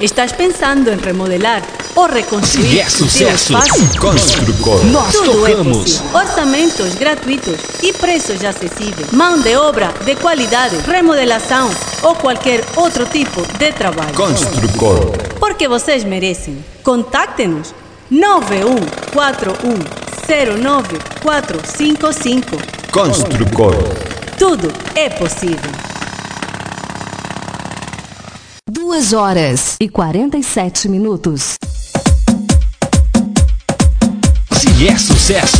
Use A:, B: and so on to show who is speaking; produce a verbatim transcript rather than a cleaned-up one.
A: Estás pensando em remodelar ou reconstruir?
B: Se é sucesso,
C: Construcor.
B: Nós
A: Tudo é
B: tocamos.
A: possível. Orçamentos gratuitos e preços acessíveis. Mão de obra de qualidade, remodelação ou qualquer outro tipo de trabalho.
C: Construcor.
A: Porque vocês merecem. Contacte-nos nove um quatro um zero nove quatro cinco cinco.
C: Construcor.
A: Tudo é possível.
D: Duas horas e quarenta e sete minutos.
B: Se é sucesso,